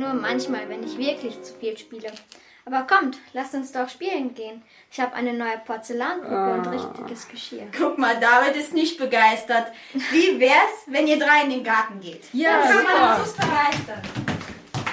nur manchmal, wenn ich wirklich zu viel spiele. Aber kommt, lasst uns doch spielen gehen. Ich habe eine neue Porzellanpuppe und richtiges Geschirr. Guck mal, David ist nicht begeistert. Wie wär's, wenn ihr drei in den Garten geht? Ja, Dann kann man super. uns begeistern.